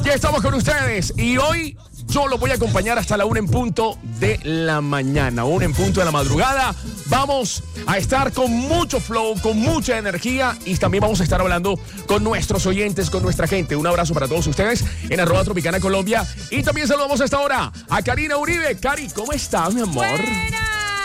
Aquí estamos con ustedes y hoy yo los voy a acompañar hasta la 1 en punto de la mañana, 1 en punto de la madrugada. Vamos a estar con mucho flow, con mucha energía y también vamos a estar hablando con nuestros oyentes, con nuestra gente. Un abrazo para todos ustedes en @Tropicana Colombia. Y también saludamos a esta hora a Karina Uribe. Cari, ¿cómo estás, mi amor? ¡Buenas!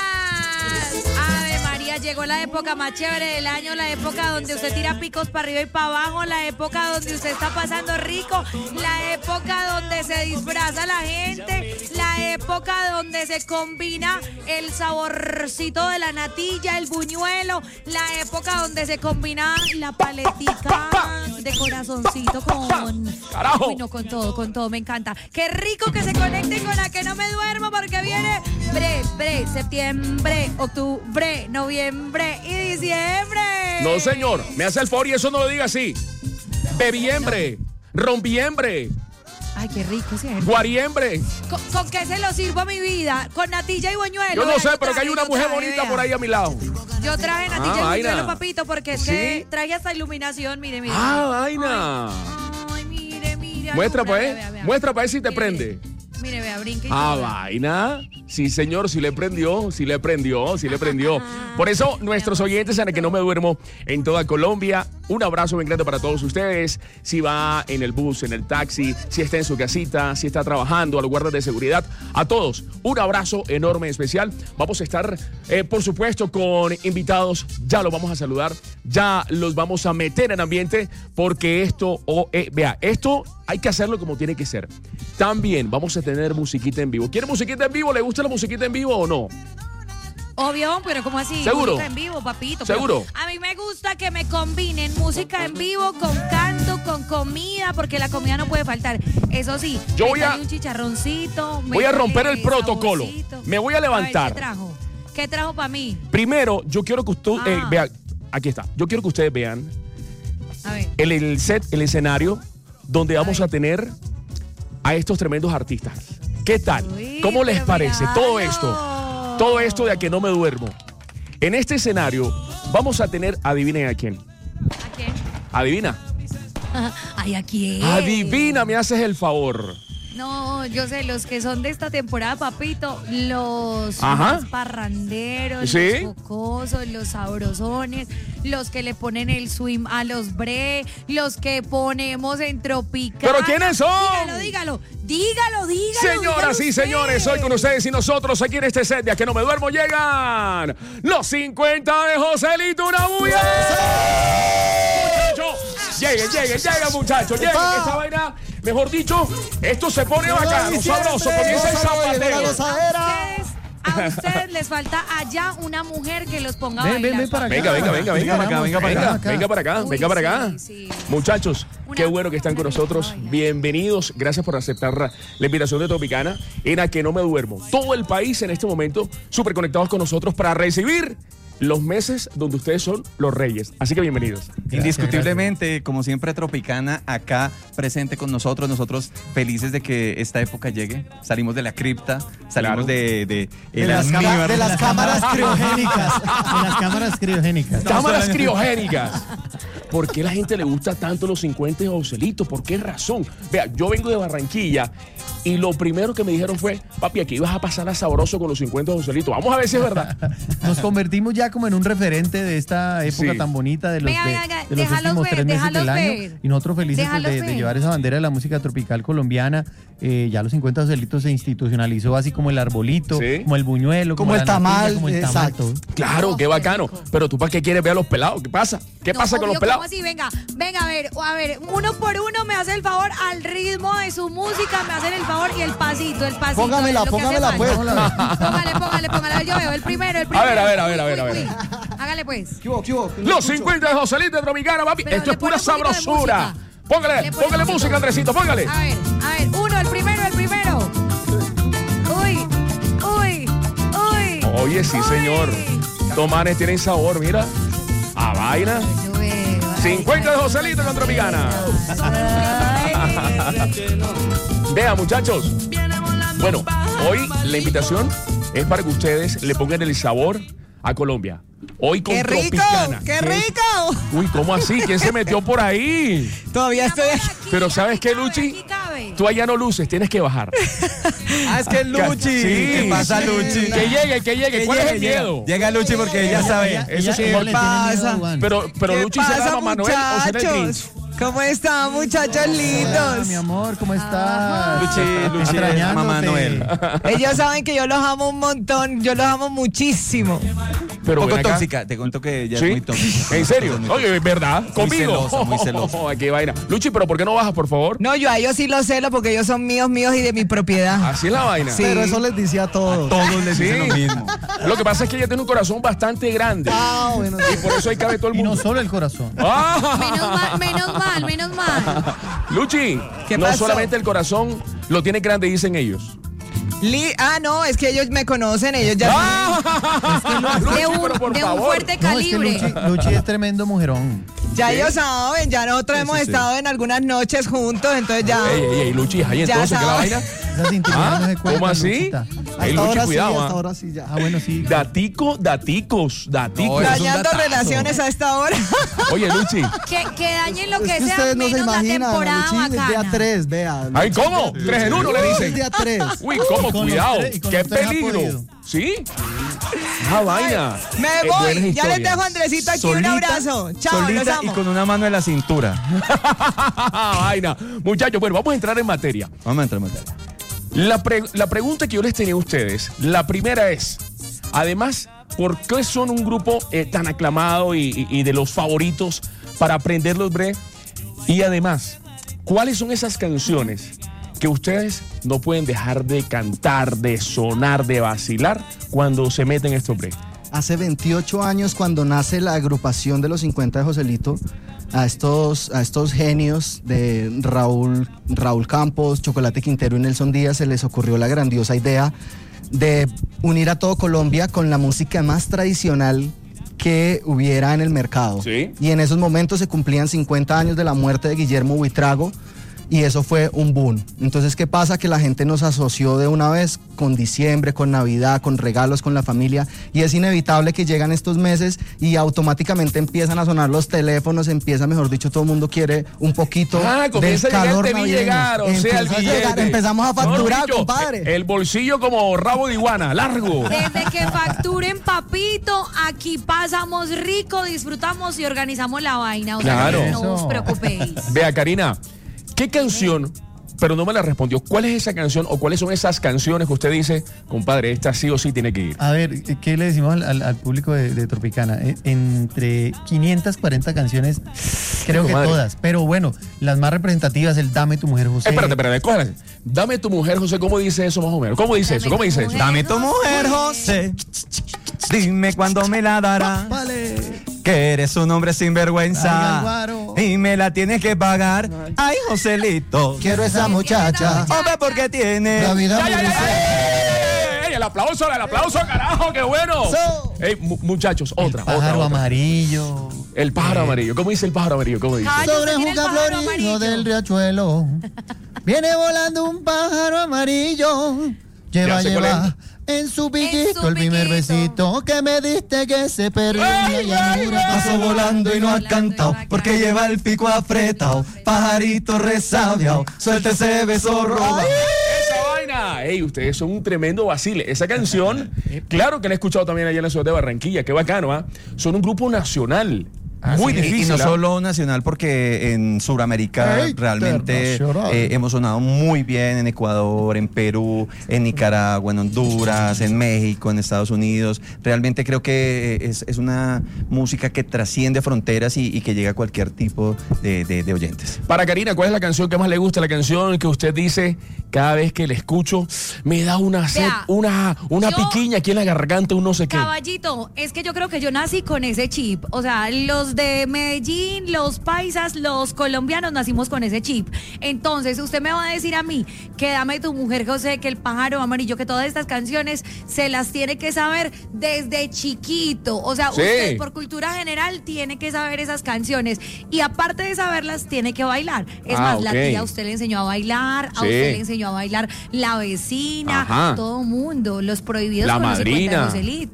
Ave María, llegó la época más chévere del año, la época donde usted tira picos para arriba y para abajo, la época donde usted está pasando rico, la época donde se disfraza la gente, la época donde se combina el saborcito de la natilla, el buñuelo, la época donde se combina la paletica de corazoncito con... ¡Carajo! Uy, no, con todo, me encanta. Qué rico que se conecten con la que no me duermo porque viene septiembre, octubre, noviembre y diciembre. No, señor, me hace el favor y eso no lo diga así. Bebiembre, rompiembre. Ay, qué rico, ¿cierto? Guariembre. ¿Con qué se lo sirvo a mi vida? ¿Con natilla y buñuelo? Yo no sé, pero que hay una mujer bonita por ahí a mi lado. Yo traje natilla y vaina. buñuelo, papito, porque es ¿Sí? que traje hasta iluminación, mire. Vaina. Ay, mire. Muestra Vea, pues, vea. muestra para ver si te Mire, prende. Mire, vea, brinque y todo. Vaina. Sí, señor, sí le prendió. Por eso, nuestros oyentes en el que no me duermo en toda Colombia, un abrazo bien grande para todos ustedes. Si va en el bus, en el taxi, si está en su casita, si está trabajando, a los guardas de seguridad, a todos, un abrazo enorme, especial. Vamos a estar, por supuesto, con invitados. Ya los vamos a saludar, ya los vamos a meter en ambiente, porque esto, esto hay que hacerlo como tiene que ser. También vamos a tener musiquita en vivo. ¿Quiere musiquita en vivo? ¿Le gusta la musiquita en vivo o no? Obvio, pero ¿cómo así? ¿Seguro? Música en vivo, papito. ¿Seguro? A mí me gusta que me combinen música en vivo con canto, con comida, porque la comida no puede faltar. Eso sí, yo voy a un chicharroncito. Voy a romper el protocolo. Saborcito. Me voy a levantar. A ver, ¿qué trajo para mí? Primero, yo quiero que usted vean. Aquí está. Yo quiero que ustedes vean A ver. el set, el escenario donde vamos a tener a estos tremendos artistas. ¿Qué tal? Uy, ¿Cómo les pero parece míralo. todo esto de a que no me duermo? En este escenario vamos a tener, adivinen a quién. ¿A quién? Adivina. Ay, ¿a quién? Adivina, me haces el favor. No, yo sé, los que son de esta temporada, papito, los Ajá. más parranderos, ¿Sí? los jocosos, los sabrosones, los que le ponen el swing a los bre, los que ponemos en Tropicana. ¿Pero quiénes son? Dígalo. Señoras y usted. señores, hoy con ustedes y nosotros aquí en este set de A Que No Me Duermo llegan los 50 de Joselito, una bulla. Muchachos, lleguen, muchachos, lleguen. Esta vaina, mejor dicho, esto se pone bacano, sabroso, comienza el zapateo. A ustedes les falta allá una mujer que los ponga a bailar. Ven para acá. Venga para acá. Sí. Muchachos, qué bueno que están con nosotros. bailar. Bienvenidos. Gracias por aceptar la invitación de Tropicana en A Que No Me Duermo. Todo el país en este momento súper conectados con nosotros para recibir los meses donde ustedes son los reyes. Así que bienvenidos. Indiscutiblemente, como siempre, Tropicana acá presente con nosotros. Nosotros felices de que esta época llegue. Salimos de la cripta, salimos de las cámaras criogénicas. Cámaras criogénicas. ¿Por qué a la gente le gusta tanto los 50 de Joselito? ¿Por qué razón? Vea, yo vengo de Barranquilla y lo primero que me dijeron fue, papi, aquí ibas a pasar a sabroso con los 50 de Joselito. Vamos a ver si es verdad. Nos convertimos ya como en un referente de esta época Sí. tan bonita de los, Venga, de los déjalos últimos ver, 3 meses del déjalos año. ver. Y nosotros felices Déjalos de ver. llevar esa bandera de la música tropical colombiana. Ya los 50 Joselitos se institucionalizó así como el arbolito, Sí. como el buñuelo, Como la el tamal, natilla, como el tamal, exacto. todo. Claro, Oh, qué qué bacano. rico. Pero tú, ¿para qué quieres ver a los pelados? ¿Qué pasa? ¿Qué pasa con los obvio, pelados? ¿cómo así? Venga, a ver, uno por uno me hace el favor al ritmo de su música, me hacen el favor y el pasito. Póngamela, es lo que hace póngamela, pues. falta. Póngale, yo veo, el primero. A ver. Uy. Hágale pues. ¿Qué hubo? Los 50 de Joselito de Tropicana, papi. Pero Esto le es pura pone un poquito de sabrosura. música. Póngale Le pone música, Andresito, póngale. A ver, uno, el primero. Uy. Oye, sí, señor. Tomanes tienen sabor, mira. A vaina. 50 de Joselito con Tropicana. Vea, muchachos. Bueno, hoy la invitación es para que ustedes le pongan el sabor a Colombia. Hoy con Tropicana. ¡Qué rico! Uy, ¿cómo así? ¿Quién se metió por ahí? Todavía estoy aquí. Pero ¿sabes qué, Luchi? sabe. Tú allá no luces, tienes que bajar. Es que es Luchi. Sí. ¿Qué pasa, Luchi? Que llegue. ¿Cuál es el miedo? Llega Luchi porque ella sabe. Eso sí, ella le tiene miedo a Juan. Pero Luchi será Mamá Noel o será el Grinch. ¿Cómo están, muchachos Hola, lindos? mi amor, ¿cómo estás? Luchi, Extrañándote. Mamá Noel. Ellos saben que yo los amo un montón, yo los amo muchísimo. Pero Un poco ven acá. tóxica, te cuento que ella ¿Sí? es muy tóxica. ¿En serio? Oye, ¿verdad? ¿Conmigo? Muy celosa. Qué vaina. Luchi, pero ¿por qué no bajas, por favor? No, yo a ellos sí los celo porque ellos son míos y de mi propiedad. Así es la vaina. Sí. Pero eso les decía a todos. Todos les Sí. dicen lo mismo. Lo que pasa es que ella tiene un corazón bastante grande. Ah, bueno. Y por eso ahí cabe todo el Y no mundo. solo el corazón. ¡Ah! Menos mal. Luchi, ¿Qué no pasó? solamente el corazón lo tiene grande, dicen ellos. No, es que ellos me conocen, ellos ya. Luchi, De un, pero por de un favor. fuerte No, es que calibre. Luchi es tremendo mujerón. Ya ellos saben, ya nosotros hemos estado en algunas noches juntos, entonces ya. Ey, Luchi, ahí Ya entonces, ¿qué la sabes. vaina? Esas intimidades no se cuentan, ¿Cómo así? Luchita. Ey, Hasta Luchi, ahora sí, cuidado, hasta ¿ah? ahora sí ya. Ah, bueno, sí. Daticos. No, eso es un Dañando datazo. relaciones a esta hora. Oye, Luchi. Que dañen lo Es que que sea, ustedes no se menos la imaginan, temporada Luchi, el día bacana. 3, vea. Ay, ¿cómo? 3 en 1 le El dicen. día 3. Uy, ¿cómo? Con los Cuidado. tres- y con ¡Qué los tres ha peligro! podido. ¿Sí? Esa vaina. Me Buenas voy. Ya les historias. dejo a Andresito aquí un abrazo. Chao, los solita amo. y con una mano en la cintura. Vaina. Muchachos, bueno, vamos a entrar en materia. Vamos a entrar en materia. La pregunta que yo les tenía a ustedes, la primera es, además, ¿por qué son un grupo tan aclamado y de los favoritos para aprenderlos, bre? Y además, ¿cuáles son esas canciones que ustedes no pueden dejar de cantar, de sonar, de vacilar cuando se meten estos bre? Hace 28 años, cuando nace la agrupación de los 50 de Joselito, a estos genios de Raúl Campos, Chocolate Quintero y Nelson Díaz se les ocurrió la grandiosa idea de unir a todo Colombia con la música más tradicional que hubiera en el mercado. Sí. Y en esos momentos se cumplían 50 años de la muerte de Guillermo Buitrago. Y eso fue un boom. Entonces, ¿qué pasa? Que la gente nos asoció de una vez con diciembre, con Navidad, con regalos, con la familia. Y es inevitable que llegan estos meses y automáticamente empiezan a sonar los teléfonos, empieza, mejor dicho, todo el mundo quiere un poquito del Comienza a llegar calor el te vi navideño. llegar, o sea, el Empieza a llegar, billete. empezamos a facturar, Mejor dicho, compadre. El bolsillo como rabo de iguana, largo. Desde que facturen, papito, aquí pasamos rico, disfrutamos y organizamos la vaina. O sea, Claro. que no Eso. os preocupéis. Vea, Karina, ¿qué canción? Pero no me la respondió. ¿Cuál es esa canción o cuáles son esas canciones que usted dice, compadre, esta sí o sí tiene que ir? A ver, ¿qué le decimos al público de Tropicana? Entre 540 canciones, creo que Madre. todas. Pero bueno, las más representativas, el Dame tu mujer, José. Espérate, cójala. Dame tu mujer, José. ¿Cómo dice eso más o menos? ¿Cómo dice Dame eso? ¿Cómo tu dice eso? mujer. Dame tu mujer, José. Dime cuándo me la dará. Vale. Que eres un hombre Ay, sinvergüenza. Álvaro. Y me la tienes que pagar. Ay, Joselito. Quiero esa muchacha. Hombre, porque tiene. La vida ¡Ya, ya, muy ya! difícil. ¡Ey, el aplauso, carajo! ¡Qué bueno! So. Ey, muchachos, otra. Pájaro otra. amarillo. El pájaro amarillo. ¿Cómo dice el pájaro amarillo? ¿Cómo dice? Ay, Sobre usted tiene el Juca pájaro Florido amarillo. del riachuelo. Viene volando un pájaro amarillo. Ya sé cuál Lleva en su piquito el primer piquito. besito que me diste que se perdió en la llanura. Pasó volando y no ha cantado porque lleva el pico afretado. Pajarito resabiao, suelta ese beso roba. ¡Esa vaina! ¡Ey, ustedes son un tremendo vacile! Esa canción, claro que la he escuchado también allá en la ciudad de Barranquilla. ¡Qué bacano, ah! Son un grupo nacional. Muy Sí, difícil. y no ¿ah? solo nacional, porque en Sudamérica realmente Internacional. hemos sonado muy bien en Ecuador, en Perú, en Nicaragua, en Honduras, en México, en Estados Unidos. Realmente creo que es una música que trasciende fronteras y que llega a cualquier tipo de oyentes. Para Karina, ¿cuál es la canción que más le gusta? La canción que usted dice, cada vez que la escucho, me da una sed, Vea, una yo- piquiña aquí en la garganta, un no sé qué. Caballito, es que yo creo que yo nací con ese chip. O sea, los de Medellín, los paisas, los colombianos nacimos con ese chip. Entonces, usted me va a decir a mí que Dame tu mujer, José, que el pájaro amarillo, que todas estas canciones se las tiene que saber desde chiquito. O sea, Sí. usted por cultura general tiene que saber esas canciones. Y aparte de saberlas, tiene que bailar. Es más, la ok. tía a usted le enseñó a bailar, a Sí. usted le enseñó a bailar la vecina, Ajá. todo mundo, los prohibidos La con los 50 de madrina. Joselito.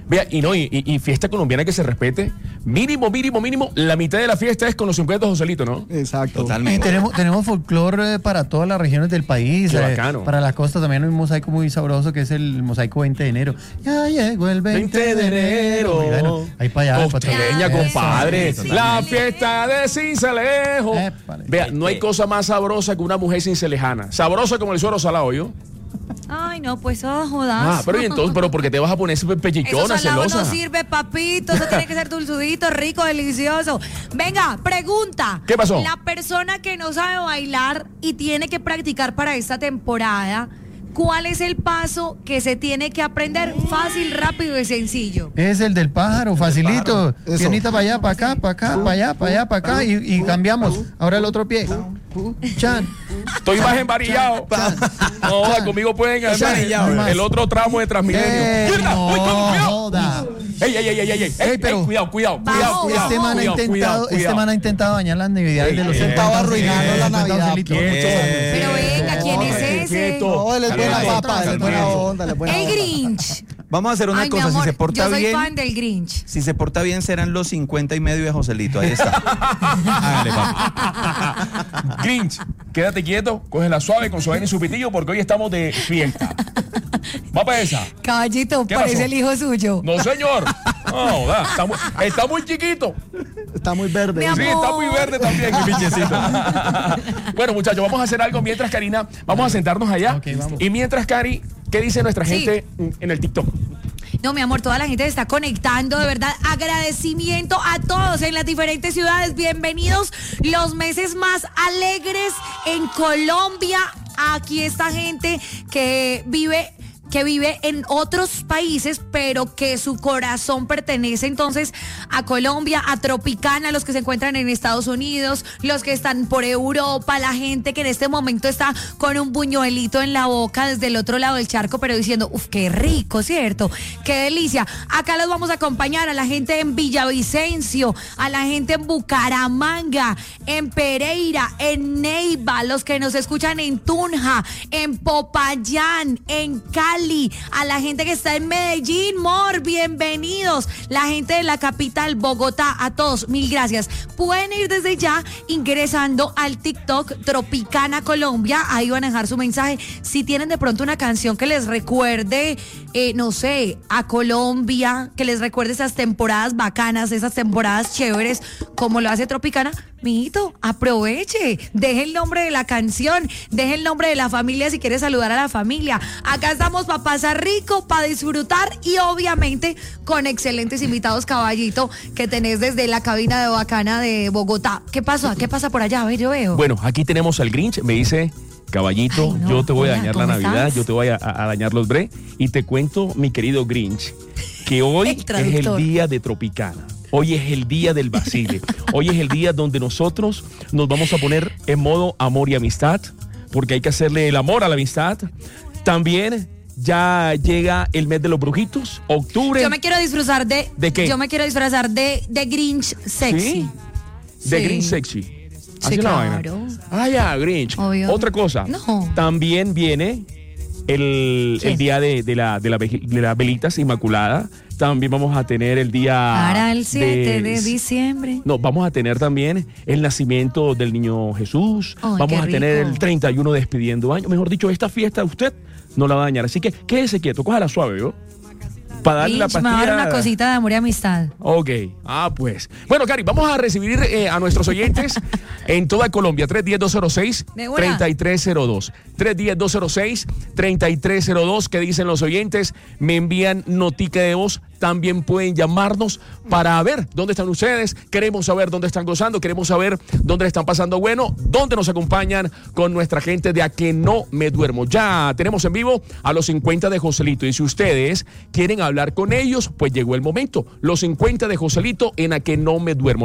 Vea, y fiesta colombiana que se respete, mínimo, la mitad de la fiesta es con los 50 Joselito, ¿no? Exacto. Totalmente. Tenemos folclore para todas las regiones del país. Qué bacano. Para la costa también hay un mosaico muy sabroso que es el mosaico 20 de enero. Ya llegó el 20 de enero. Bueno, ahí para allá. Costeña, compadre. La fiesta de Sincelejo. Épale. Vea, no hay cosa más sabrosa que una mujer cincelejana. Sabrosa como el suero salado, ¿yo? Ay, no, pues jodas. Pero ¿y entonces? ¿Pero por qué te vas a poner ese Eso pellichona, salado celosa? no sirve, papito. Eso tiene que ser dulzudito, rico, delicioso. Venga, pregunta. ¿Qué pasó? La persona que no sabe bailar y tiene que practicar para esta temporada, ¿cuál es el paso que se tiene que aprender? Fácil, rápido y sencillo. Es el del pájaro, facilito. Eso. Piernita para allá, para acá, para acá, para allá, para allá, para acá. Y cambiamos. Ahora el otro pie. Chan. Estoy más embarillado. No, conmigo pueden ganar el otro tramo de Transmilenio. ¡Mierda! No, ¡Uy, cuidado! joda. ¡Ey, pero- cuidado! Vamos, Este man ha intentado dañar las navidades de los Ey, estaba arruinando la Navidad. Pero venga, ¿quién es ese? No, él es buena Calma, papa, él es buena calma. onda, él es buena El onda. Grinch. Vamos a hacer una Ay, mi cosa, amor, si se porta yo soy bien, fan del Grinch. si se porta bien serán los 50 y medio de Joselito, ahí está. Hágale, papi. Grinch, quédate quieto, cógela suave con su vaina y su pitillo porque hoy estamos de fiesta. Va para esa. Caballito, ¿Qué parece pasó? el hijo suyo. No, señor. No, da, está muy chiquito. Está muy verde. Mi Sí, amor. está muy verde también, mi pinchecito. Bueno, muchachos, vamos a hacer algo mientras, Karina, vamos a sentarnos allá. Ok, vamos. Y mientras, Cari, ¿qué dice nuestra Sí. gente en el TikTok? No, mi amor, toda la gente se está conectando, de verdad. Agradecimiento a todos en las diferentes ciudades. Bienvenidos los meses más alegres en Colombia. Aquí está gente que vive en otros países, pero que su corazón pertenece entonces a Colombia, a Tropicana, los que se encuentran en Estados Unidos, los que están por Europa, la gente que en este momento está con un buñuelito en la boca desde el otro lado del charco, pero diciendo, uf, qué rico, ¿cierto? Qué delicia. Acá los vamos a acompañar a la gente en Villavicencio, a la gente en Bucaramanga, en Pereira, en Neiva, los que nos escuchan en Tunja, en Popayán, en Cali, a la gente que está en Medellín, bienvenidos. La gente de la capital, Bogotá, a todos, mil gracias. Pueden ir desde ya ingresando al TikTok Tropicana Colombia, ahí van a dejar su mensaje. Si tienen de pronto una canción que les recuerde, no sé, a Colombia, que les recuerde esas temporadas bacanas, esas temporadas chéveres, como lo hace Tropicana, mijito, aproveche, deje el nombre de la canción, deje el nombre de la familia si quiere saludar a la familia. Acá estamos para pasar rico, para disfrutar y obviamente con excelentes invitados, caballito, que tenés desde la cabina de Bacana de Bogotá. ¿Qué pasa? ¿Qué pasa por allá? A ver, yo veo. Bueno, aquí tenemos al Grinch, me dice, caballito, Ay, no. yo te voy a Hola, dañar la ¿cómo Navidad, estás? yo te voy a dañar los bre, y te cuento, mi querido Grinch, que hoy El es traductor. el día de Tropicana. Hoy es el día del Basile. Hoy es el día donde nosotros nos vamos a poner en modo amor y amistad, porque hay que hacerle el amor a la amistad. También ya llega el mes de los brujitos, octubre. Yo me quiero disfrazar de... ¿De qué? Yo me quiero disfrazar de Grinch sexy. ¿Sí? De Sí. Grinch sexy. Sí, la vaina. claro. Ah, ya, Grinch. Obvio. Otra cosa. No. También viene el ¿Qué? día de las velitas Inmaculada. También vamos a tener el día... Para el 7 de diciembre. No, vamos a tener también el nacimiento del niño Jesús. Ay, Vamos qué a tener rico. el 31 despidiendo año. Mejor dicho, esta fiesta usted no la va a dañar. Así que quédese quieto, cójala suave, ¿yo? Para darle la Grinch, me va a dar pastilla. una cosita de amor y amistad. Ok, pues. Bueno, Cari, vamos a recibir a nuestros oyentes en toda Colombia. 310-206-3302. 310-206-3302. ¿Qué dicen los oyentes? Me envían notica de voz. También pueden llamarnos para ver dónde están ustedes. Queremos saber dónde están gozando. Queremos saber dónde le están pasando bueno. Dónde nos acompañan con nuestra gente de A Que No Me Duermo. Ya tenemos en vivo a los 50 de Joselito. Y si ustedes quieren hablar con ellos, pues llegó el momento. Los 50 de Joselito en A Que No Me Duermo.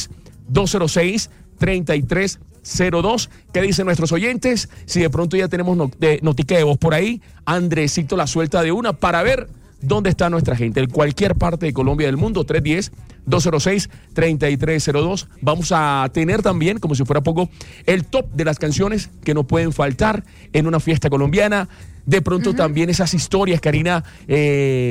310-206-3302. ¿Qué dicen nuestros oyentes? Si de pronto ya tenemos notica de voz por ahí, Andresito la suelta de una para ver dónde está nuestra gente. En cualquier parte de Colombia y del mundo. 310-206-3302. Vamos a tener también, como si fuera poco, el top de las canciones que no pueden faltar en una fiesta colombiana. De pronto también esas historias, Karina,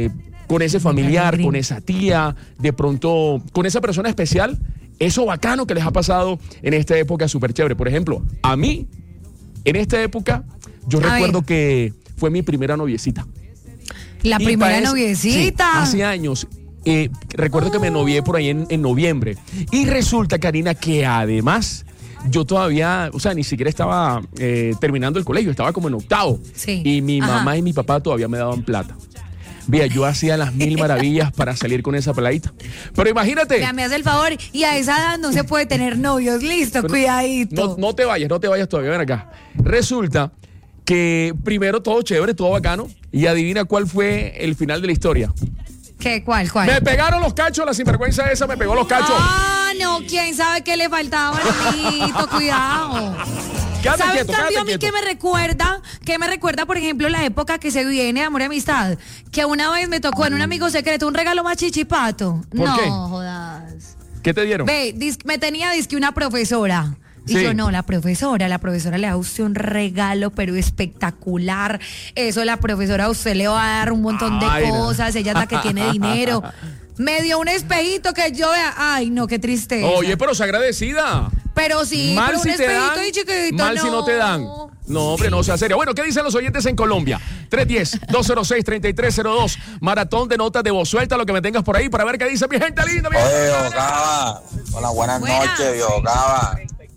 con ese familiar, con esa tía, de pronto con esa persona especial, eso bacano que les ha pasado en esta época súper chévere. Por ejemplo, a mí, en esta época, yo recuerdo que fue mi primera noviecita. La primera noviecita. Sí, hace años. Recuerdo que me novié por ahí en noviembre. Y resulta, Karina, que además yo todavía, o sea, ni siquiera estaba terminando el colegio, estaba como en octavo. Sí. Y mi mamá y mi papá todavía me daban plata. Vea, yo hacía las mil maravillas para salir con esa peladita. Pero imagínate. Ya me hace el favor, y a esa edad no se puede tener novios. Listo, pero cuidadito. No te vayas todavía, ven acá. Resulta que primero todo chévere, todo bacano. Y adivina cuál fue el final de la historia. ¿Qué? ¿Cuál? Me pegaron los cachos, la sinvergüenza esa me pegó los cachos. Ah, no, quién sabe qué le faltaba, hermanito, cuidado. ¿Sabes cambio a mí qué me recuerda? ¿Qué me recuerda, por ejemplo, la época que se viene de amor y amistad? Que una vez me tocó en un amigo secreto un regalo más chichipato. ¿Por qué? No jodas. ¿Qué te dieron? Ve, me tenía disque una profesora. Y yo, no, la profesora le da a usted un regalo, pero espectacular. Eso, la profesora a usted le va a dar un montón de cosas. Ella es la que tiene dinero. Me dio un espejito que yo vea. Ay, no, qué tristeza. Oye, pero se agradecida. Pero sí, mal pero si un te espejito dan, y chiquitito, mal no. si no te dan. No, hombre, no sea serio. Bueno, ¿qué dicen los oyentes en Colombia? 310-206-3302. Maratón de notas de voz. Suelta lo que me tengas por ahí para ver qué dice mi gente linda. Oye, Ocava. Hola, buenas noches, viejo Ocava.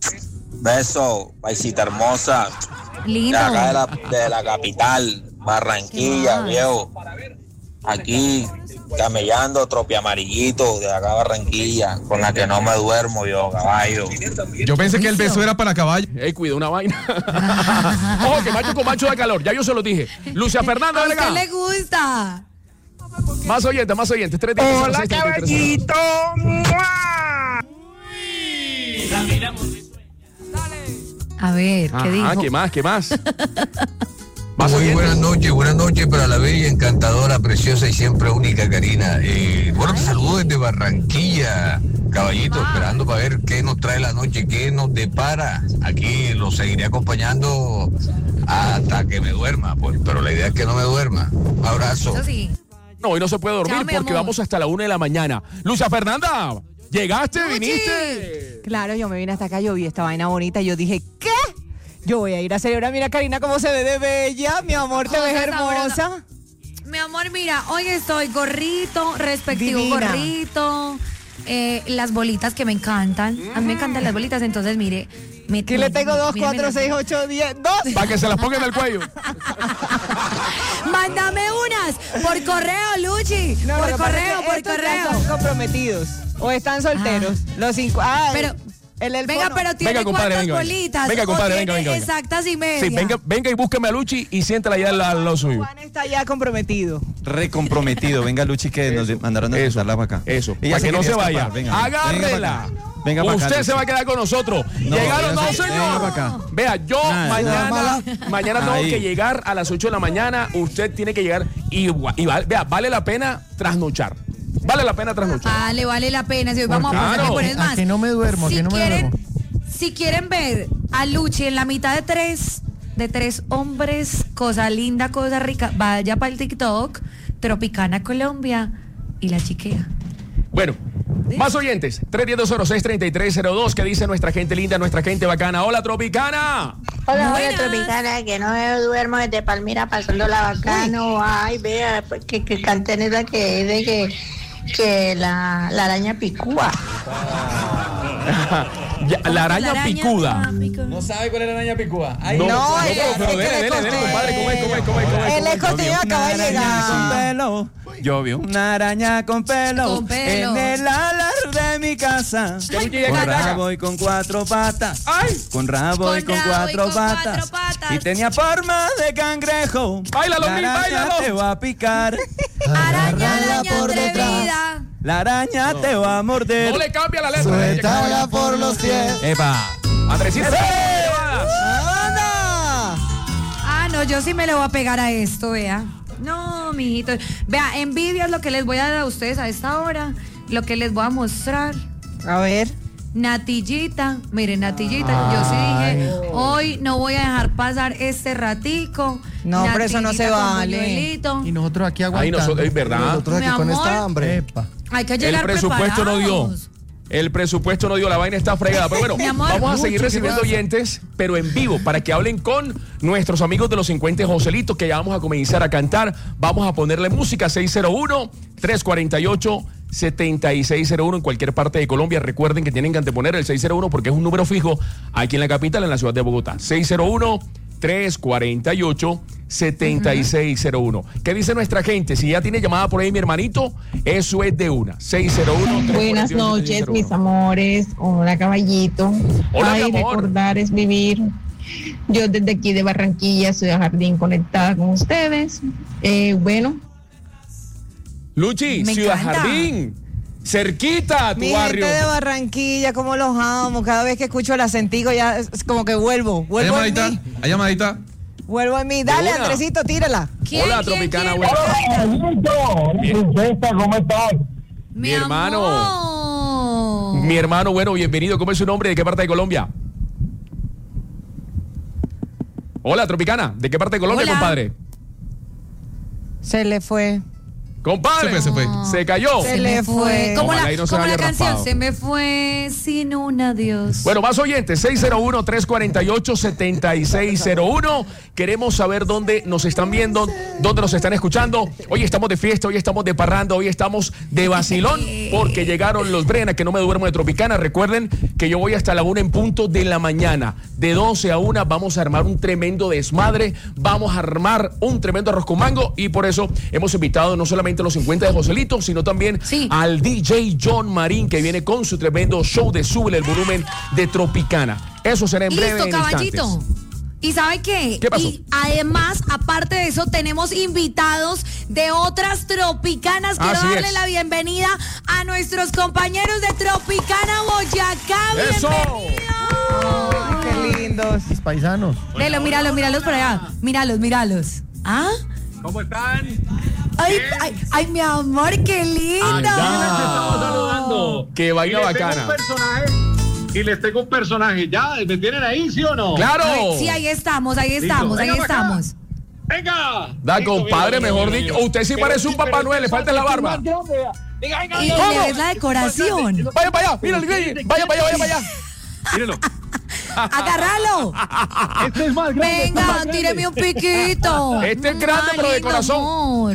Beso, paisita hermosa. Lindo. De acá de la capital, Barranquilla, viejo. Aquí, camellando, tropi amarillito, de acá Barranquilla, con la que no me duermo, viejo caballo. Yo pensé que el beso era para caballo. Cuida una vaina. Ojo, que macho con macho da calor. Ya yo se lo dije. Lucia Fernanda, ¿a venga. usted le gusta? Más oyentes. 310. Hola, caballito. A ver, ¿qué dijo? ¿Qué más? Muy buenas noches para la bella, encantadora, preciosa y siempre única Karina. Bueno, te saludo desde Barranquilla, caballito, esperando para ver qué nos trae la noche, qué nos depara. Aquí lo seguiré acompañando hasta que me duerma, pues, pero la idea es que no me duerma. Un abrazo. Eso sí. No, hoy no se puede dormir porque vamos hasta la 1 de la mañana. Lucia Fernanda, llegaste, viniste. Claro, yo me vine hasta acá, yo vi esta vaina bonita y yo dije, ¿qué? Yo voy a ir a celebrar, mira Karina cómo se ve de bella, mi amor, te ves hermosa. Mi amor, mira, hoy estoy gorrito, respectivo Divina. Gorrito, las bolitas que me encantan. A mí me encantan las bolitas, entonces mire. Aquí le tengo 2, 4, 6, 8, 10, 2. Para que se las pongan en el cuello. Mándame unas por correo, Luchi. No, por lo que pasa es correo, que por estos correo. ya son comprometidos o están solteros. Los 5. Pero venga, pero tiene venga, compadre, cuántas venga. bolitas. Venga, compadre, o tiene venga. exactas y medias. Sí, venga y búsqueme a Luchi y siéntala ya al lado suyo. Juan está ya comprometido. Recomprometido. Venga, Luchi, que nos mandaron a sentarla para acá. Eso, Ella para que no quería se vaya. escapar. Venga, Agárrela. Venga para acá, Usted Luchi. se va a quedar con nosotros. No, Llegaron, venga, no, venga señor. para acá. Vea, yo mañana tengo Ahí. que llegar a las 8 de la mañana. Usted tiene que llegar y vea, vale la pena trasnochar. Vale la pena trasnochar. Vale la pena. Si hoy vamos a Claro. pasar por es más. A que no me duermo, si que no me quieren, duermo. Si quieren ver a Luchi en la mitad de tres hombres, cosa linda, cosa rica, vaya para el TikTok, Tropicana Colombia y la chiquea. Bueno, más oyentes. 310-206-3302. ¿Qué dice nuestra gente linda, nuestra gente bacana? Hola, Tropicana. Hola, Buenas. Tropicana, que no me duermo desde Palmira pasando la bacano. Ay, vea, que canten es la que es de que la araña picúa. La araña picuda. ¿No sabe cuál es la araña picúa? No, pero dele, compadre, ¿cómo es? El escotillo acaba de llegar. Yo vi una araña con pelo, Con pelo. en el alar de mi casa. Con rabo y con 4 patas. ¡Ay! Con rabo y con Con rabo y 4 con 4 patas. patas. Y tenía forma de cangrejo. Báilalo, La Mil, araña báilalo. te va a picar. Araña por detrás. atrevida. La araña te va a morder. No le cambia la letra. Suéltala por los pies. Epa. Andresito. Ah, no, yo sí me le voy a pegar a esto, vea. No, mijito. Vea, envidia es lo que les voy a dar a ustedes a esta hora. Lo que les voy a mostrar. A ver. Natillita, miren, Natillita, yo sí dije, hoy no voy a dejar pasar este ratico. No, pero eso no se vale. Y nosotros aquí aguantando. Es verdad. Nosotros aquí con esta hambre. Epa. Hay que llegar El presupuesto no dio. preparados. El presupuesto no dio, la vaina está fregada. Pero bueno, Mi amor, vamos a seguir Lucho, recibiendo ¿qué pasa? oyentes, pero en vivo, para que hablen con nuestros amigos de los 50 Joselitos, que ya vamos a comenzar a cantar. Vamos a ponerle música 601-348-7601 en cualquier parte de Colombia. Recuerden que tienen que anteponer el 601 porque es un número fijo aquí en la capital, en la ciudad de Bogotá. 601-348-7601. ¿Qué dice nuestra gente? Si ya tiene llamada por ahí mi hermanito, eso es de una. 601. Buenas noches, mis amores. Hola, caballito. Hola, Ay, mi amor. recordar es vivir. Yo desde aquí de Barranquilla, Ciudad Jardín, conectada con ustedes. Bueno, Luchi, Me Ciudad encanta. Jardín, cerquita a tu Mi barrio. gente de Barranquilla, cómo los amo. Cada vez que escucho el acentico ya es como que vuelvo ¿Hay en llamadita? mí. ¿Hay llamadita? Vuelvo en mí. Dale, una. Andresito, tírala. Hola, Tropicana, buena. ¿Cómo estás? Mi hermano. Mi hermano, bueno, bienvenido. ¿Cómo es su nombre? ¿De qué parte de Colombia? Hola, Tropicana. ¿De qué parte de Colombia, Hola. compadre? Se le fue. Compadre. Se fue. Se cayó. Se le fue. Como Ojalá la, y no se como haya la canción, raspado. se me fue sin un adiós. Bueno, más oyentes, 601-348-7601. Queremos saber dónde nos están viendo, dónde nos están escuchando. Hoy estamos de fiesta, hoy estamos de parranda, hoy estamos de vacilón, porque llegaron los Brena, que no me duermo de Tropicana. Recuerden que yo voy hasta la 1 en punto de la mañana. De 12 a 1 vamos a armar un tremendo desmadre, vamos a armar un tremendo arroz con mango, y por eso hemos invitado no solamente a los 50 de Joselito, sino también al DJ John Marín, que viene con su tremendo show de Súbele el Volumen de Tropicana. Eso será en breve. Listo, en caballito. instantes. ¿Y sabe qué? ¿Qué pasó? Y además, aparte de eso, tenemos invitados de otras Tropicanas. Quiero Así darle es. la bienvenida a nuestros compañeros de Tropicana Boyacá. ¡Eso! Ay, qué lindos. Mis paisanos. Velo, míralos por allá. Míralos. ¿Ah? ¿Cómo están? Ay, mi amor, qué lindo. Aquí les estamos saludando. Qué vaina Y les tengo bacana. un personaje. Y les tengo un personaje. ¿Ya me tienen ahí, sí o no? ¡Claro! A ver, sí, ahí estamos. Venga para acá. estamos. ¡Venga! Da, Listo, compadre, mira, mejor mira, dicho. mira. Usted sí parece un Papá Noel, le falta la barba. Y le ves la decoración. Vaya para allá, mira, vaya para allá. Míralo. Agárralo. Este es más grande. Venga, tíreme un piquito. Este es grande, Ay, pero de lindo corazón. amor.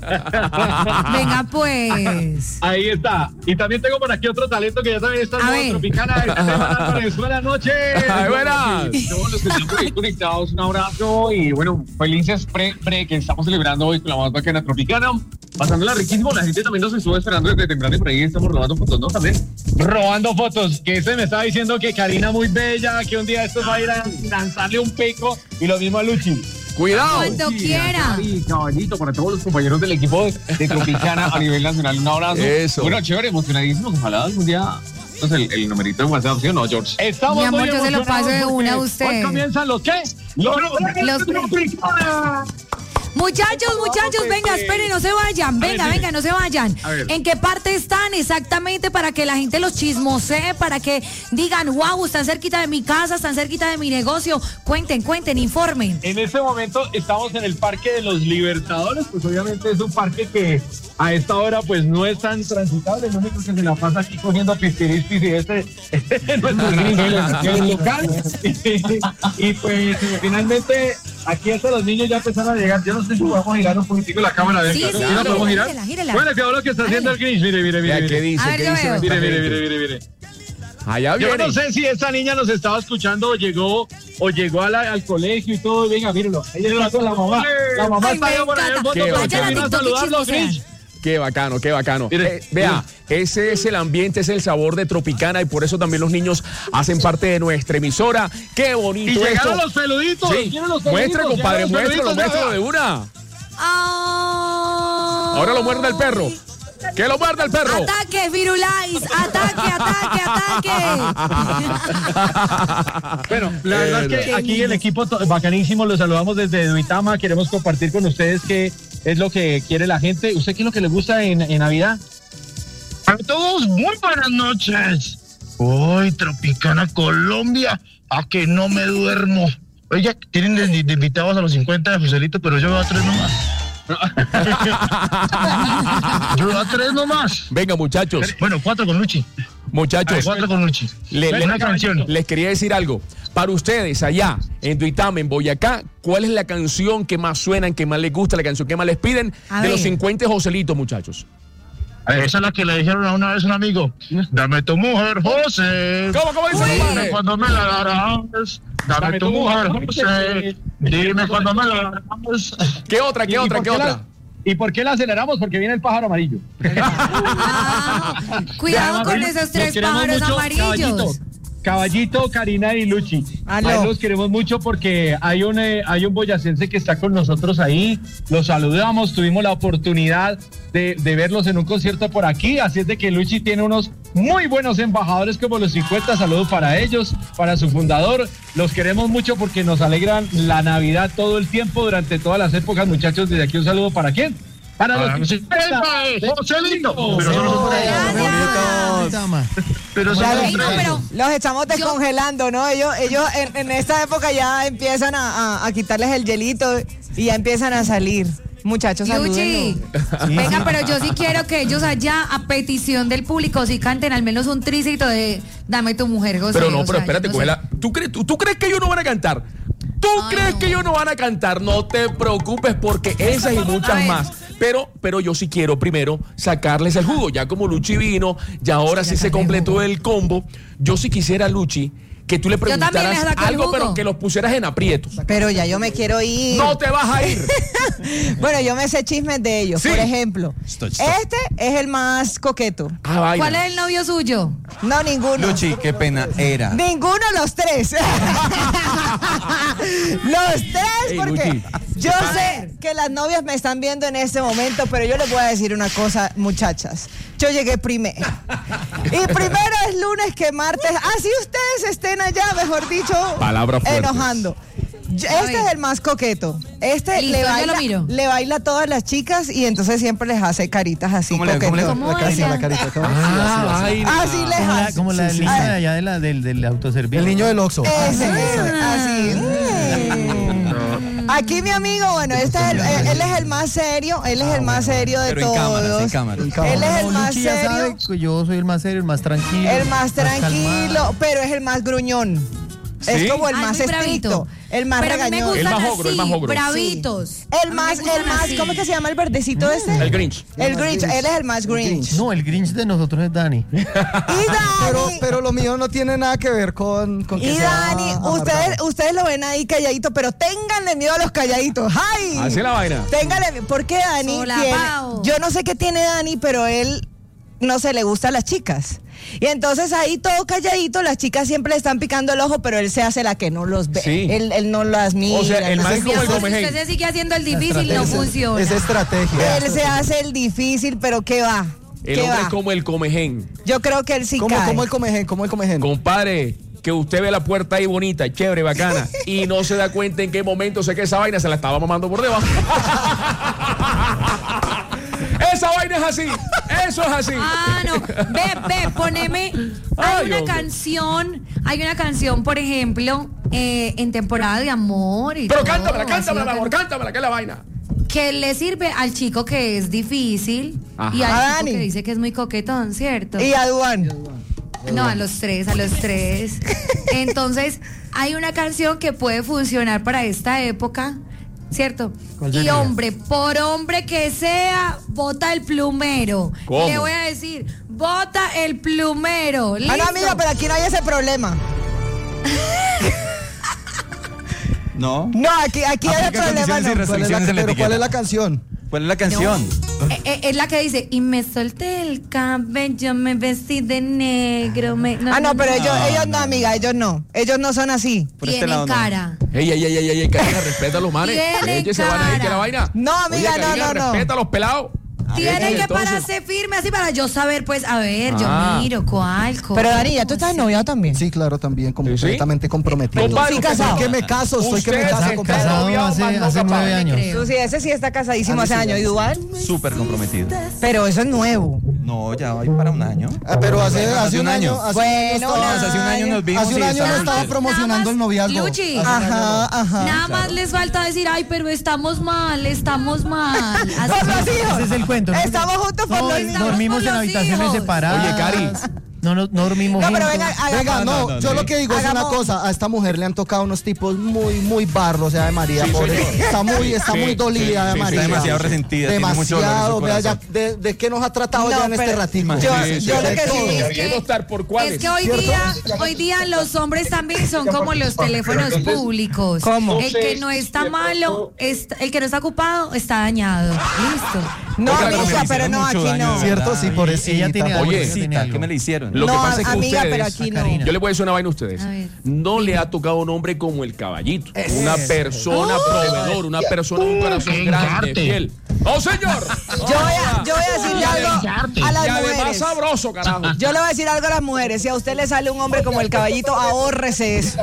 Venga, pues. Ahí está. Y también tengo por aquí otro talento que ya también está en A modo ver. Tropicana. Esteban Álvarez. Buenas noches. Ay, buenas. Todos los que están por ahí conectados, un abrazo. Y bueno, felices pre que estamos celebrando hoy con la más bacana Tropicana. Pasándola riquísimo. La gente también nos estuvo esperando desde temprano y por ahí estamos robando fotos, ¿no? También. Robando fotos. Que me estaba diciendo que Karina muy bella, que un día esto va a ir a lanzarle un pico. Y lo mismo a Luchi. Cuidado. Cuando quiera. Y caballito, para todos los compañeros del equipo de Tropicana a nivel nacional, un abrazo. Eso. Bueno, chévere, emocionadísimos. Ojalá algún día. Entonces, el numerito de WhatsApp, ¿sí o no, George? Estamos Mi amor, muy yo se lo emocionados paso de una a porque usted. Hoy comienzan los ¿qué? Los Tropicana. Muchachos, venga, esperen, no se vayan. Venga, no se vayan. A ver. ¿En qué parte están exactamente para que la gente los chismosee, para que digan, wow, están cerquita de mi casa, están cerquita de mi negocio? Cuenten, informen. En este momento estamos en el Parque de los Libertadores, pues obviamente es un parque que a esta hora pues no es tan transitable, lo único que se la pasa aquí cogiendo pispirispis y este nuestro el local. Y pues finalmente aquí hasta los niños ya empezaron a llegar. Yo no sé si podemos girar un poquitico la cámara. Sí, ¿Sí sí, la podemos girar? gírela. Bueno, que lo que está haciendo el Grinch, mire. Vea, ¿qué dice? A ver, ¿Qué yo dice veo. nuestra gente? Mire. Allá Yo viene. no sé si esta niña nos estaba escuchando o llegó al colegio y todo. Venga, míralo. Ahí llega la mamá. La mamá Ay, está me allá por ahí en encanta. foto. Qué ¿Para qué bacano. vino a TikTok y saludarlo, chismosean. Grinch? Qué bacano. Mire, Vea, ese es el ambiente, es el sabor de Tropicana, y por eso también los niños hacen parte de nuestra emisora. Qué Y bonito esto. llegaron los peluditos. Sí. ¿Quieren los Muestra, peluditos? compadre, Llegaron los muéstralo peluditos, de una. Ahora Ahora lo muerde el perro. ¡Que lo muerde el perro! Ataque, Firulais, ataque. Bueno, la verdad es que aquí el equipo bacanísimo, los saludamos desde Duitama, queremos compartir con ustedes qué es lo que quiere la gente. ¿Usted qué es lo que le gusta en Navidad? A todos, muy buenas noches. Uy, Tropicana Colombia, a que no me duermo. Oye, tienen de invitados a los 50 de Joselito, pero yo veo a 3 nomás. Yo veo a 3 nomás. Venga, muchachos. Bueno, 4 con Luchi. Muchachos, 4 con Luchi. Una canción. Les quería decir algo. Para ustedes, allá, en Duitama, en Boyacá, ¿cuál es la canción que más suenan, que más les gusta, la canción que más les piden de los 50 Joselitos, muchachos? Esa es la que le dijeron a una vez un amigo. Dame tu mujer, José. ¿Cómo dice, dime cuando me la darás. Dame tu mujer, José. Dime cuando me la darás. ¿Qué otra? ¿Y por qué la aceleramos? Porque viene el pájaro amarillo. Cuidado con esos 3 pájaros amarillos. Caballito, Karina y Luchi. Ahí los queremos mucho porque hay un boyacense que está con nosotros ahí. Los saludamos, tuvimos la oportunidad de verlos en un concierto por aquí. Así es de que Luchi tiene unos muy buenos embajadores como los 50. Saludos para ellos, para su fundador. Los queremos mucho porque nos alegran la Navidad todo el tiempo, durante todas las épocas. Muchachos, desde aquí un saludo para ¿quién? Para los 50. Joselito. Pero los estamos descongelando, ¿no? Ellos en esta época ya empiezan a quitarles el hielito y ya empiezan a salir. Muchachos, Luchi, venga, pero yo sí quiero que ellos allá, a petición del público, sí canten al menos un tricito de Dame tu mujer, José. Pero no, pero espérate, cógela. ¿Tú crees que ellos no van a cantar? Que ellos no van a cantar? No te preocupes, porque esas y muchas más. Pero yo sí quiero primero sacarles el jugo. Ya como Luchi vino, ya ahora sí se completó el combo. Yo sí quisiera, Luchi, que tú le preguntaras algo, pero que los pusieras en aprietos. Pero ya yo me quiero ir. No te vas a ir. Bueno, yo me sé chismes de ellos. Sí. Por ejemplo, este es el más coqueto. ¿Cuál es el novio suyo? No, ninguno. Luchi, qué pena era. Ninguno, los 3. Los 3, porque Luchi, yo sé que las novias me están viendo en este momento, pero yo les voy a decir una cosa, muchachas. Yo llegué primero. Y primero es lunes que martes. Así ustedes estén allá, mejor dicho, enojando. Este es el más coqueto. Este listo, le baila a todas las chicas y entonces siempre les hace caritas así. ¿Cómo la carita? Así les hace. Como la niña de allá del autoservicio. El niño del Oxxo. Así. Aquí mi amigo, bueno, él es el más serio, él es el más serio de todos. En cámara. Él es el más serio. Yo soy el más serio, el más tranquilo. El más tranquilo, pero es el más gruñón. ¿Sí? Es como el más estricto, el más regañón. El más ogro. Bravitos. Sí. El más, ¿cómo es que se llama el verdecito ese? El Grinch. El Grinch, él es el más Grinch. No, el Grinch de nosotros es Dani. Y Dani. Pero lo mío no tiene nada que ver con que y Dani, ustedes lo ven ahí calladito, pero ténganle miedo a los calladitos. ¡Ay! Así la vaina. Ténganle, porque Dani yo no sé qué tiene Dani, pero él no se le gusta a las chicas. Y entonces ahí todo calladito, las chicas siempre le están picando el ojo, pero él se hace la que no los ve. Sí. Él no las mira. O sea, el man como el comején. Usted se sigue haciendo el difícil, no funciona. Es estrategia. Él se hace el difícil, pero ¿qué va? El hombre es como el comején. Yo creo que él sí cae. ¿Cómo el comején? Compadre, que usted ve la puerta ahí bonita, chévere, bacana, y no se da cuenta en qué momento sé que esa vaina se la estaba mamando por debajo. Esa vaina es así. Eso es así. No. Ve, poneme. Hay una canción, por ejemplo, en temporada de amor. Pero todo, cántamela, mi amor, cántamela, que es la vaina. Que le sirve al chico que es difícil. Ajá. Y al chico que dice que es muy coquetón, ¿cierto? Y a Duan. No, a los tres. Entonces, hay una canción que puede funcionar para esta época, ¿cierto? Y por hombre que sea, bota el plumero. ¿Cómo? Le voy a decir, bota el plumero. No, amiga, pero aquí no hay ese problema. No, aquí hay problema. Pero ¿cuál es la canción? ¿Cuál es la canción? No, es la que dice, y me solté el cabello, me vestí de negro. Pero ellos no, amiga, ellos no son así. Tienen cara. Ey, Karina, respeta a los manes. Ellos se van a ir que la vaina. No, amiga, Karina, no. Respeta a los pelados. Tiene que pararse firme así para yo saber, pues, a ver, yo miro cuál. Pero Dani, ¿ya tú estás noviado también? Sí, claro, también, completamente comprometido. Sí, casado. ¿Qué me caso? Casado hace 9 años. Sí, ese sí está casadísimo hace años. ¿Y Duan? Súper comprometido. Pero eso es nuevo. No, ya voy para un año. Pero hace un año. Hace un año nos vimos. Hace un año no estaba promocionando el noviazgo. Luchi, Ajá. nada más les falta decir, ay, pero estamos mal. Por los hijos. Ese es el cuento. ¿no? Estamos juntos por los hijos. Dormimos en habitaciones separadas. Oye, Cari. No dormimos No, pero juntos. venga, No, yo lo que digo es una cosa, a esta mujer le han tocado unos tipos muy barros, de María, pobre. Está muy dolida, de María. Está demasiado resentida. Demasiado, vea ya, ¿de qué nos ha tratado ya en este ratito? Yo lo que sí Queriendo estar por cuáles. Es que hoy día los hombres también son como los teléfonos públicos. ¿Cómo? El que no está malo, el que no está ocupado, está dañado. Listo. No, Claro, amiga, me pero hicieron no, mucho aquí daño, no. de ¿Cierto? verdad. Sí, pobrecita. Ella tiene algo. Oye, ella tiene algo. ¿Qué me le hicieron? Lo que No, pasa es que amiga, ustedes, pero aquí no. Karina. yo les voy a decir una vaina a ustedes. A ver. No le ha tocado un hombre como el caballito. Una persona proveedor, una persona de un corazón grande, fiel. ¡No, señor! Yo voy a decirle algo a las Y además mujeres. sabroso, carajo. Yo le voy a decir algo a las mujeres. Si a usted le sale un hombre como el caballito, ahórrese eso.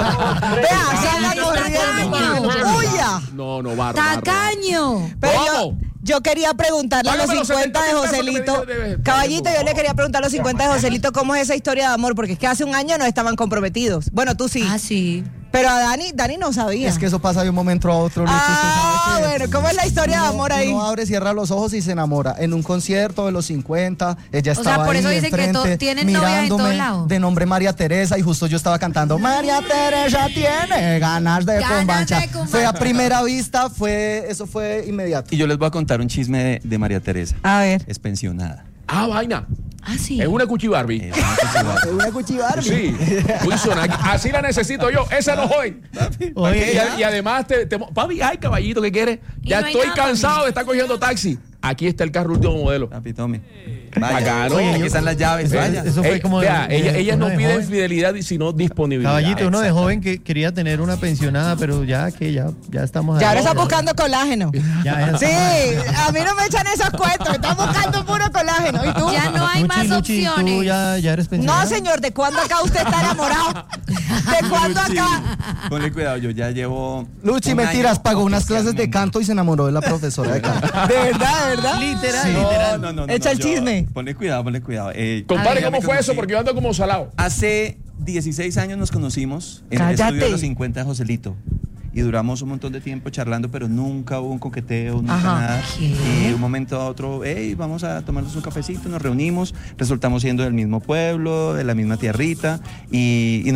Vea, salga corriendo. ¡Huya! No, barro. ¡Tacaño! Pero ¿Cómo? yo quería preguntarle a los Págame los 50 de 70.000 pesos Joselito. que me debe. Caballito, yo le quería preguntar a los 50 de Joselito cómo es esa historia de amor, porque es que hace un año no estaban comprometidos. Bueno, tú sí. Ah, sí. Pero a Dani no sabía. Es que eso pasa de un momento a otro, Lucho. Usted sabe que bueno, ¿cómo es la historia de amor ahí? Uno abre, cierra los ojos y se enamora. En un concierto de los 50, ella sea, estaba por ahí eso dicen que enfrente, tienen novia en todo mirándome, lado. de nombre María Teresa, y justo yo estaba cantando María Teresa tiene ganas de cumbancha. Fue a primera vista, eso fue inmediato. Y yo les voy a contar un chisme de María Teresa. A ver. Es pensionada. Ah, vaina. Ah, sí. Es una cuchibarbie. Es una cuchibarbie. Sí. Wilson, así la necesito yo. Esa no joven. Oye, Y además, papi, ay, caballito, ¿qué quieres? Y Ya no hay estoy nada, cansado papi. de estar cogiendo taxi. Aquí está el carro último modelo. Papi, tome. Bacano. Oye, aquí están las llaves, vaya. Eso fue como Vea, ellas uno no de piden joven. fidelidad, sino disponibilidad. Caballito, uno de Exacto. joven que quería tener una pensionada, pero ya estamos Ya ahora ahí. está buscando colágeno. Ya Sí, estamos a mí no me echan esos cuentos. Están buscando puro colágeno. ¿Y tú? Ya no hay más Luchi, tú opciones. ya eres pensionada. No, señor, ¿de cuándo acá usted está enamorado? ¿De cuándo Luchi, acá? ponle cuidado, yo ya llevo. Luchi, un mentiras, año pagó unas clases de oficialmente. canto y se enamoró de la profesora de canto. ¿De verdad? Literal, No, literal. no. Echa el yo- chisme. Ponle cuidado. Compadre, Ya ¿cómo me fue eso? conocí. Porque yo ando como salado. Hace 16 años nos conocimos en el Cállate. estudio de los 50 de Joselito. Y duramos un montón de tiempo charlando, pero nunca hubo un coqueteo, nunca Ajá. nada. ¿Qué? Y de un momento a otro, hey, vamos a tomarnos un cafecito, nos reunimos, resultamos siendo del mismo pueblo, de la misma tierrita, y